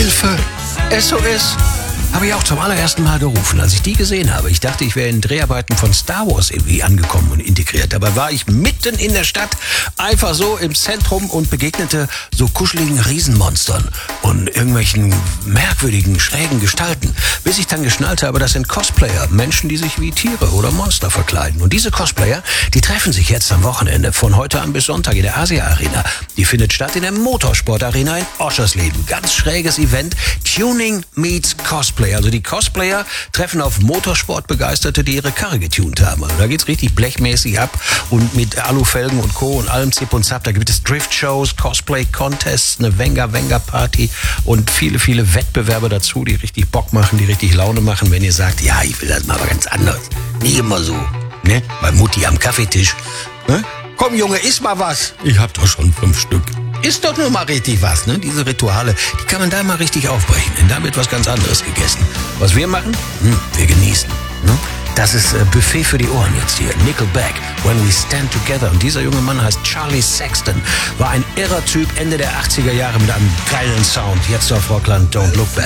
Hilfe! SOS! Habe ich auch zum allerersten Mal gerufen, als ich die gesehen habe. Ich dachte, ich wäre in Dreharbeiten von Star Wars irgendwie angekommen und integriert. Dabei war ich mitten in der Stadt, einfach so im Zentrum und begegnete so kuscheligen Riesenmonstern und irgendwelchen merkwürdigen, schrägen Gestalten. Bis ich dann geschnallt habe, das sind Cosplayer, Menschen, die sich wie Tiere oder Monster verkleiden. Und diese Cosplayer, die treffen sich jetzt am Wochenende von heute an bis Sonntag in der Asia Arena. Die findet statt in der Motorsport Arena in Oschersleben. Ganz schräges Event. Tuning meets Cosplay. Also die Cosplayer treffen auf Motorsportbegeisterte, die ihre Karre getunt haben. Also da geht's richtig blechmäßig ab und mit Alufelgen und Co. und allem Zip und Zap. Da gibt es Drift-Shows, Cosplay-Contests, eine Venga-Venga-Party und viele, viele Wettbewerbe dazu, die richtig Bock machen, die richtig Laune machen, wenn ihr sagt, ja, ich will das mal aber ganz anders. Nie immer so, ne? Bei Mutti am Kaffeetisch. Ne? Komm Junge, iss mal was. Ich hab doch schon 5 Stück. Ist doch nur mal richtig was, ne? Diese Rituale, die kann man da mal richtig aufbrechen. Denn da wird was ganz anderes gegessen. Was wir machen? Wir genießen. Ne? Das ist Buffet für die Ohren jetzt hier. Nickelback, When We Stand Together. Und dieser junge Mann heißt Charlie Sexton. War ein irrer Typ Ende der 80er Jahre mit einem geilen Sound. Jetzt auf Rockland, Don't Look Back.